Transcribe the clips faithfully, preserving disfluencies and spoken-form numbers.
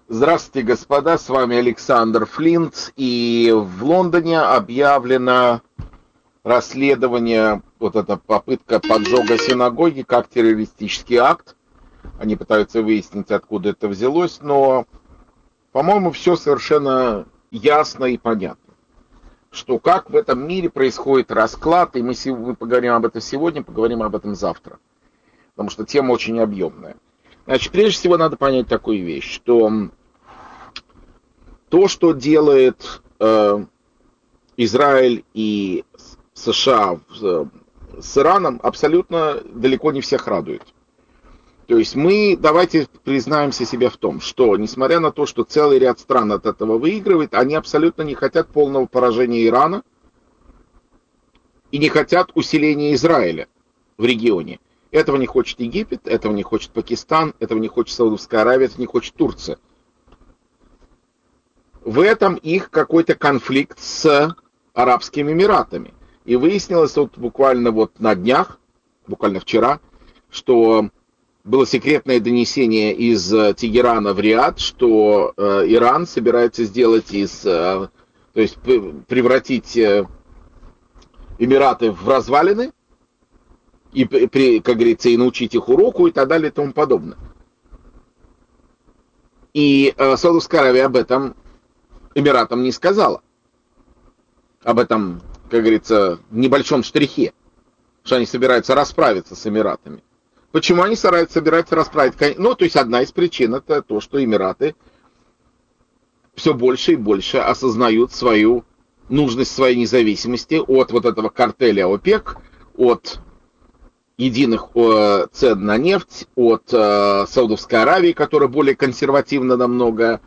Здравствуйте, господа, с вами Александр Флинт, и в Лондоне объявлено расследование, вот эта попытка поджога синагоги как террористический акт. Они пытаются выяснить, откуда это взялось, но, по-моему, все совершенно ясно и понятно, что как в этом мире происходит расклад, и мы, мы поговорим об этом сегодня, поговорим об этом завтра, потому что тема очень объемная. Значит, прежде всего надо понять такую вещь, что то, что делает э, Израиль и США в, с Ираном, абсолютно далеко не всех радует. То есть мы, давайте признаемся себе в том, что, несмотря на то, что целый ряд стран от этого выигрывает, они абсолютно не хотят полного поражения Ирана и не хотят усиления Израиля в регионе. Этого не хочет Египет, этого не хочет Пакистан, этого не хочет Саудовская Аравия, этого не хочет Турция. В этом их какой-то конфликт с Арабскими Эмиратами. И выяснилось вот буквально вот на днях, буквально вчера, что было секретное донесение из Тегерана в Риад, что э, Иран собирается сделать из, э, то есть превратить э, Эмираты в развалины, и, при, как говорится, и научить их уроку и так далее и тому подобное. И э, Саудовская Аравия об этом Эмиратам не сказала. Об этом, как говорится, в небольшом штрихе, что они собираются расправиться с Эмиратами. Почему они собираются расправить? Ну, то есть одна из причин это то, что Эмираты все больше и больше осознают свою нужность своей независимости от вот этого картеля ОПЕК, от единых цен на нефть, от Саудовской Аравии, которая более консервативна намного,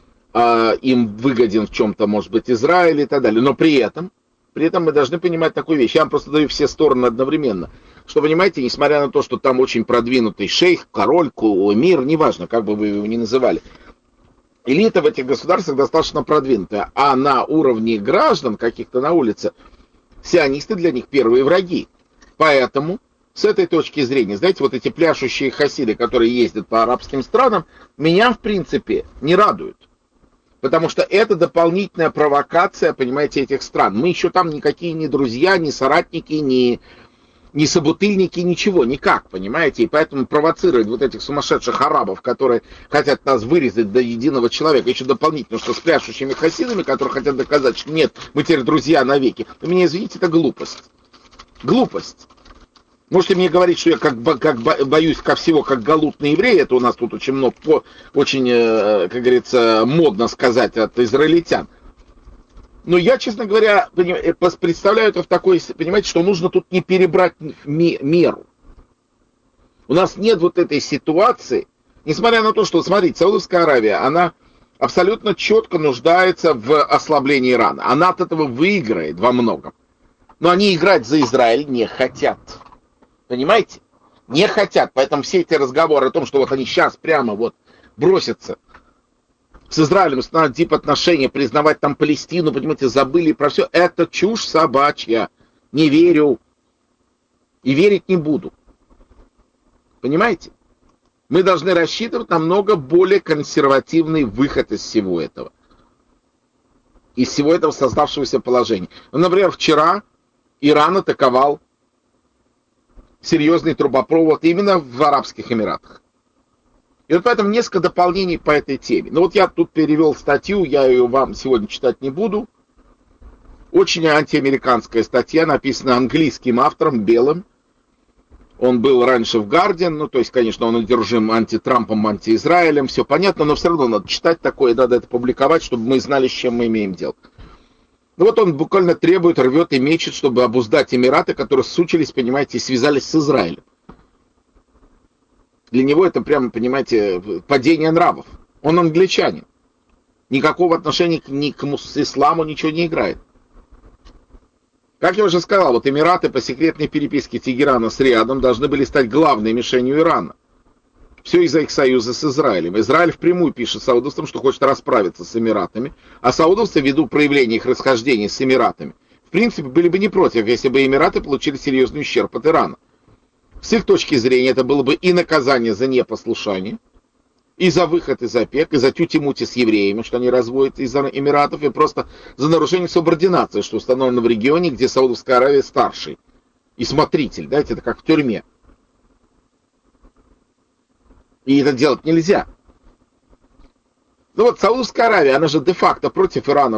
им выгоден в чем-то, может быть, Израиль и так далее. Но при этом, при этом мы должны понимать такую вещь. Я вам просто даю все стороны одновременно. Что, понимаете, несмотря на то, что там очень продвинутый шейх, король, эмир, неважно, как бы вы его ни называли, элита в этих государствах достаточно продвинутая. А на уровне граждан каких-то на улице, сионисты для них первые враги. Поэтому, с этой точки зрения, знаете, вот эти пляшущие хасиды, которые ездят по арабским странам, меня, в принципе, не радуют. Потому что это дополнительная провокация, понимаете, этих стран. Мы еще там никакие не друзья, не соратники, не, не собутыльники, ничего, никак, понимаете. И поэтому провоцировать вот этих сумасшедших арабов, которые хотят нас вырезать до единого человека, еще дополнительно, что с пляшущими хасидами, которые хотят доказать, что нет, мы теперь друзья навеки. Вы меня извините, это глупость. Глупость. Можете мне говорить, что я как, как боюсь ко всего, как галутный еврей, это у нас тут очень много, очень, как говорится, модно сказать от израильтян. Но я, честно говоря, представляю это в такой, понимаете, что нужно тут не перебрать меру. У нас нет вот этой ситуации, несмотря на то, что, смотрите, Саудовская Аравия, она абсолютно четко нуждается в ослаблении Ирана. Она от этого выиграет во многом. Но они играть за Израиль не хотят. Понимаете? Не хотят. Поэтому все эти разговоры о том, что вот они сейчас прямо вот бросятся с Израилем, установить тип отношения, признавать там Палестину, понимаете, забыли про все. Это чушь собачья. Не верю. И верить не буду. Понимаете? Мы должны рассчитывать на много более консервативный выход из всего этого. Из всего этого создавшегося положения. Ну, например, вчера Иран атаковал серьезный трубопровод именно в Арабских Эмиратах. И вот поэтому несколько дополнений по этой теме. Ну вот я тут перевел статью, я ее вам сегодня читать не буду. Очень антиамериканская статья, написана английским автором, белым. Он был раньше в Guardian, ну то есть, конечно, он одержим антитрампом, антиизраилем, все понятно, но все равно надо читать такое, надо это публиковать, чтобы мы знали, с чем мы имеем дело. Ну вот он буквально требует, рвет и мечет, чтобы обуздать Эмираты, которые сучились, понимаете, и связались с Израилем. Для него это прямо, понимаете, падение нравов. Он англичанин. Никакого отношения ни к исламу ничего не играет. Как я уже сказал, вот Эмираты по секретной переписке Тегерана с Риадом должны были стать главной мишенью Ирана. Все из-за их союза с Израилем. Израиль впрямую пишет саудовцам, что хочет расправиться с Эмиратами, а саудовцы, ввиду проявления их расхождений с Эмиратами, в принципе, были бы не против, если бы Эмираты получили серьезный ущерб от Ирана. С их точки зрения это было бы и наказание за непослушание, И за выход из ОПЕК, и за тюти-мути с евреями, что они разводятся из Эмиратов, и просто за нарушение субординации, что установлено в регионе, где Саудовская Аравия старший. И смотритель, да, это как в тюрьме. И это делать нельзя. Ну вот Саудовская Аравия, она же де-факто против Ирана